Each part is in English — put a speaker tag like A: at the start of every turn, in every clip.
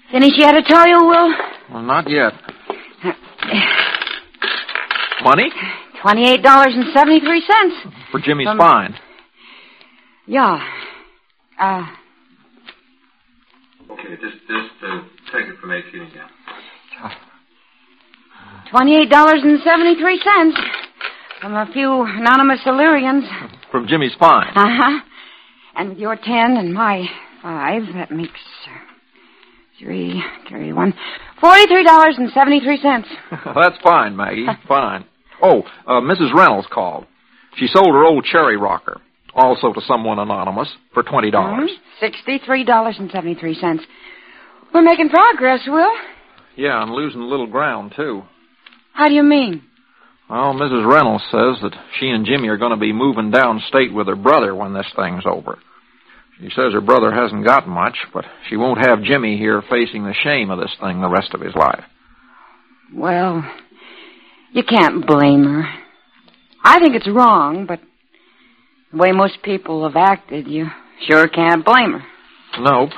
A: Finish yet, Atoyo, Will?
B: Well, not yet. Money?
A: $28.73.
B: For Jimmy's fine.
A: Yeah.
C: Okay, just take it from 18 again.
A: $28.73 from a few anonymous Illyrians.
B: From Jimmy's fine.
A: Uh-huh. And with your 10 and my 5, that makes 3, carry 1, $43.73.
B: That's fine, Maggie. Fine. Oh, Mrs. Reynolds called. She sold her old cherry rocker, also to someone anonymous, for $20.
A: $63.73. We're making progress, Will.
B: Yeah, I'm losing a little ground, too.
A: How do you mean?
B: Well, Mrs. Reynolds says that she and Jimmy are going to be moving downstate with her brother when this thing's over. She says her brother hasn't got much, but she won't have Jimmy here facing the shame of this thing the rest of his life.
A: Well, you can't blame her. I think it's wrong, but the way most people have acted, you sure can't blame her.
B: Nope.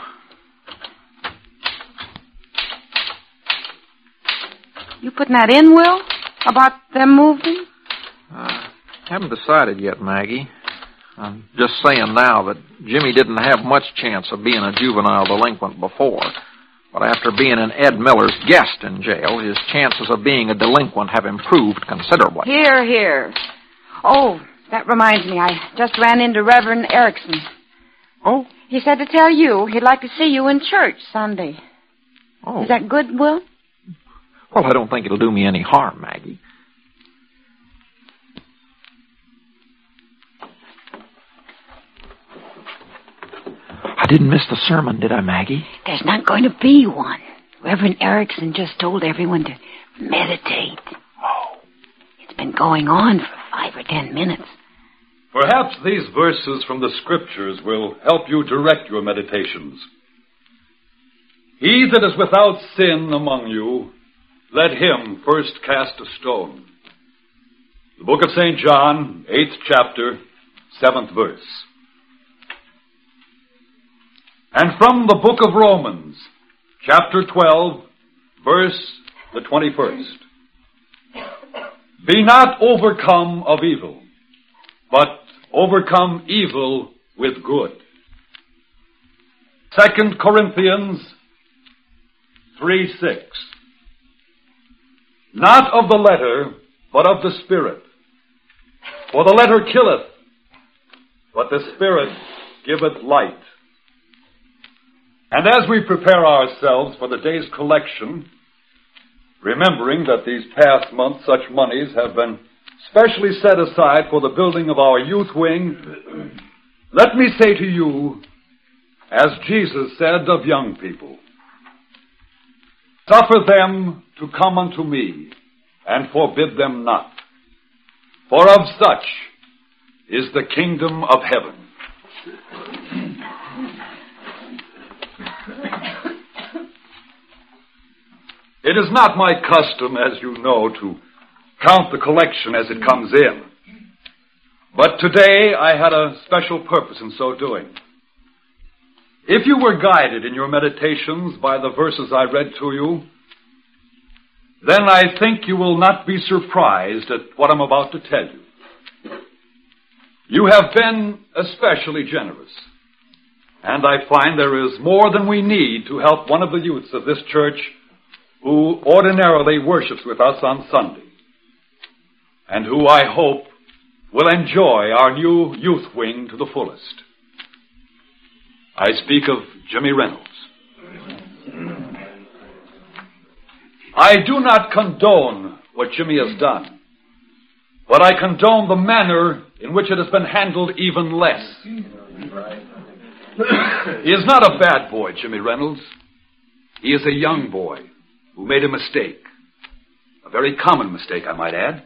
A: You putting that in, Will? About them moving?
B: Haven't decided yet, Maggie. I'm just saying now that Jimmy didn't have much chance of being a juvenile delinquent before. But after being an Ed Miller's guest in jail, his chances of being a delinquent have improved considerably.
A: Here. Oh, that reminds me. I just ran into Reverend Erickson.
B: Oh?
A: He said to tell you he'd like to see you in church Sunday.
B: Oh.
A: Is that good, Will?
B: Well, I don't think it'll do me any harm, Maggie. I didn't miss the sermon, did I, Maggie?
A: There's not going to be one. Reverend Erickson just told everyone to meditate.
B: Oh.
A: It's been going on for 5 or 10 minutes.
D: Perhaps these verses from the Scriptures will help you direct your meditations. He that is without sin among you, let him first cast a stone. The book of St. John, 8th chapter, 7th verse. And from the book of Romans, chapter 12, verse the 21st. Be not overcome of evil, but overcome evil with good. 2 Corinthians 3:6. Not of the letter, but of the Spirit. For the letter killeth, but the Spirit giveth light. And as we prepare ourselves for the day's collection, remembering that these past months such monies have been specially set aside for the building of our youth wing, let me say to you, as Jesus said of young people, suffer them to come unto me, and forbid them not. For of such is the kingdom of heaven. It is not my custom, as you know, to count the collection as it comes in. But today I had a special purpose in so doing. If you were guided in your meditations by the verses I read to you, then I think you will not be surprised at what I'm about to tell you. You have been especially generous, and I find there is more than we need to help one of the youths of this church who ordinarily worships with us on Sunday, and who I hope will enjoy our new youth wing to the fullest. I speak of Jimmy Reynolds. I do not condone what Jimmy has done, but I condone the manner in which it has been handled even less. He is not a bad boy, Jimmy Reynolds. He is a young boy who made a mistake. A very common mistake, I might add.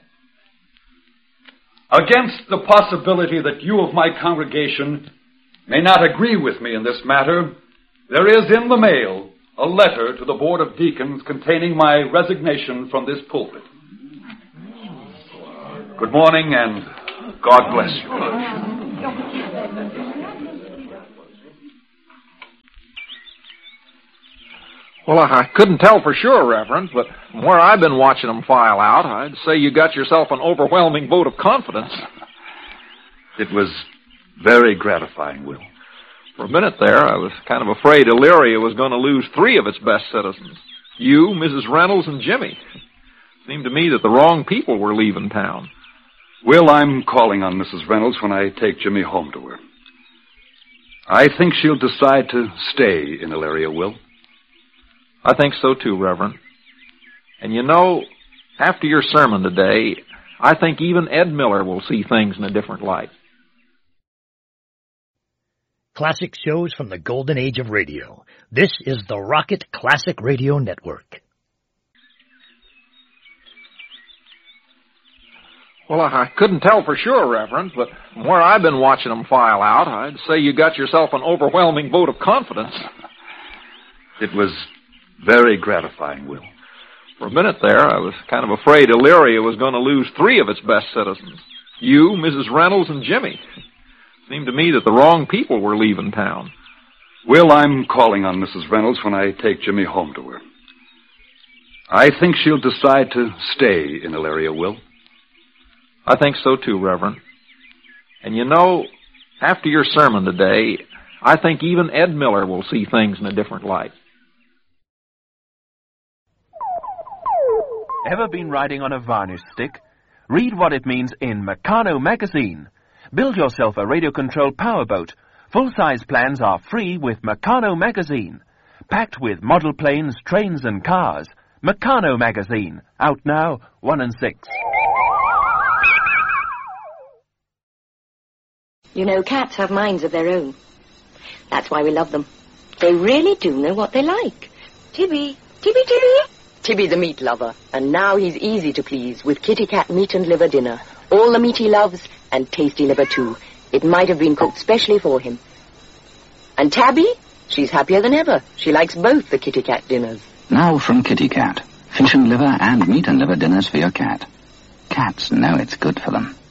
D: Against the possibility that you of my congregation may not agree with me in this matter, there is in the mail a letter to the Board of Deacons containing my resignation from this pulpit. Good morning, and God bless you.
B: Well, I couldn't tell for sure, Reverend, but from where I've been watching them file out, I'd say you got yourself an overwhelming vote of confidence.
D: It was very gratifying, Will.
B: For a minute there, I was kind of afraid Elyria was going to lose 3 of its best citizens. You, Mrs. Reynolds, and Jimmy. It seemed to me that the wrong people were leaving town.
D: Will, I'm calling on Mrs. Reynolds when I take Jimmy home to her. I think she'll decide to stay in Elyria, Will.
B: I think so too, Reverend. And you know, after your sermon today, I think even Ed Miller will see things in a different light.
E: Classic shows from the golden age of radio. This is the Rocket Classic Radio Network.
B: Well, I couldn't tell for sure, Reverend, but from where I've been watching them file out, I'd say you got yourself an overwhelming vote of confidence.
D: It was very gratifying, Will.
B: For a minute there, I was kind of afraid Elyria was going to lose 3 of its best citizens. You, Mrs. Reynolds, and Jimmy. It seemed to me that the wrong people were leaving town.
D: Will, I'm calling on Mrs. Reynolds when I take Jimmy home to her. I think she'll decide to stay in Elyria, Will.
B: I think so too, Reverend. And you know, after your sermon today, I think even Ed Miller will see things in a different light.
F: Ever been riding on a varnish stick? Read what it means in Meccano magazine. Build yourself a radio-controlled powerboat. Full-size plans are free with Meccano magazine. Packed with model planes, trains, and cars. Meccano magazine. Out now, 1 and 6.
G: You know, cats have minds of their own. That's why we love them. They really do know what they like. Tibby. Tibby's a meat lover, and now he's easy to please with Kitty Cat meat and liver dinner. All the meat he loves, and tasty liver too. It might have been cooked specially for him. And Tabby? She's happier than ever. She likes both the Kitty Cat dinners.
H: Now from Kitty Cat. Fish and liver and meat and liver dinners for your cat. Cats know it's good for them.